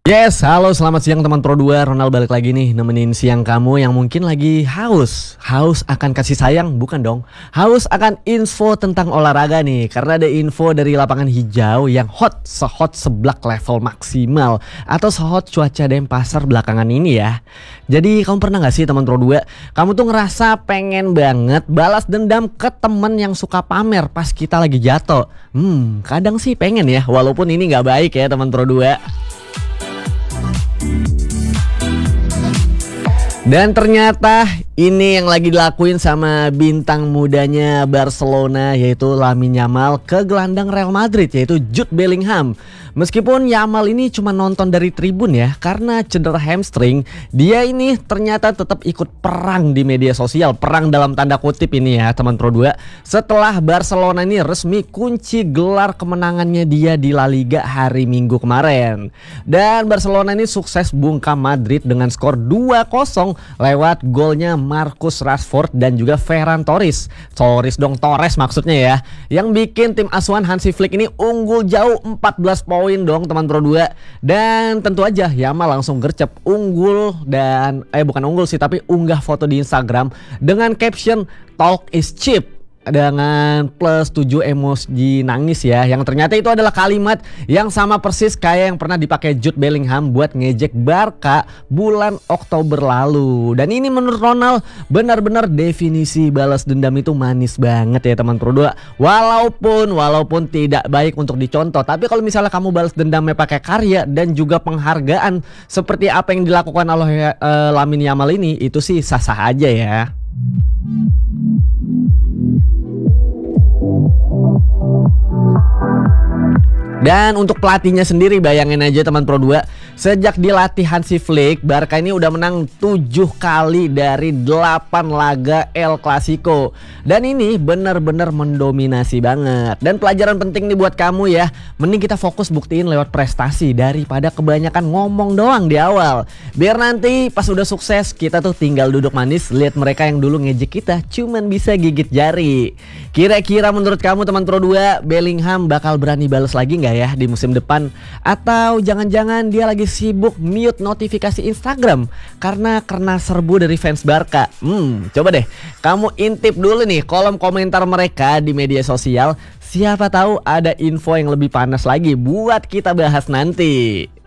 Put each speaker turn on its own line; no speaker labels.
Yes, halo selamat siang teman Pro 2. Ronald balik lagi nih nemenin siang kamu yang mungkin lagi haus. Haus akan kasih sayang, bukan dong. Haus akan info tentang olahraga nih. Karena ada info dari lapangan hijau yang sehot seblak level maksimal. Atau sehot cuaca Denpasar belakangan ini ya. Jadi kamu pernah gak sih teman Pro 2, kamu tuh ngerasa pengen banget balas dendam ke temen yang suka pamer pas kita lagi jatuh. Kadang sih pengen ya, walaupun ini gak baik ya teman Pro 2. Dan ternyata ini yang lagi dilakuin sama bintang mudanya Barcelona, yaitu Lamine Yamal, ke gelandang Real Madrid yaitu Jude Bellingham. Meskipun Yamal ini cuma nonton dari tribun ya, karena cedera hamstring, dia ini ternyata tetap ikut perang di media sosial. Perang dalam tanda kutip ini ya teman Pro 2. Setelah Barcelona ini resmi kunci gelar kemenangannya dia di La Liga hari Minggu kemarin. Dan Barcelona ini sukses bungkam Madrid dengan skor 2-0 lewat golnya Marcus Rashford dan juga Ferran Torres. Torres maksudnya ya. Yang bikin tim asuhan Hansi Flick ini unggul jauh 14 poin dong teman Pro 2. Dan tentu aja Yamal langsung gercep unggul dan bukan unggul sih, tapi unggah foto di Instagram dengan caption "Talk is cheap" dengan plus 7 emoji nangis ya. Yang ternyata itu adalah kalimat yang sama persis kayak yang pernah dipakai Jude Bellingham buat ngejek Barca bulan Oktober lalu. Dan ini menurut Ronald benar-benar definisi balas dendam itu manis banget ya teman Pro 2. Walaupun tidak baik untuk dicontoh, tapi kalau misalnya kamu balas dendamnya pakai karya dan juga penghargaan seperti apa yang dilakukan oleh Lamine Yamal ini, itu sih sah-sah aja ya. Dan untuk pelatihnya sendiri, bayangin aja teman Pro 2, sejak dilatih Hansi Flick, Barca ini udah menang 7 kali dari 8 laga El Clasico. Dan ini benar-benar mendominasi banget. Dan pelajaran penting nih buat kamu ya, mending kita fokus buktiin lewat prestasi daripada kebanyakan ngomong doang di awal. Biar nanti pas udah sukses kita tuh tinggal duduk manis lihat mereka yang dulu ngejek kita cuman bisa gigit jari. Kira-kira menurut kamu teman Pro 2, Bellingham bakal berani balas lagi nggak ya di musim depan? Atau jangan-jangan dia lagi sibuk mute notifikasi Instagram karena kena serbu dari fans Barca? Coba deh kamu intip dulu nih kolom komentar mereka di media sosial. Siapa tahu ada info yang lebih panas lagi buat kita bahas nanti.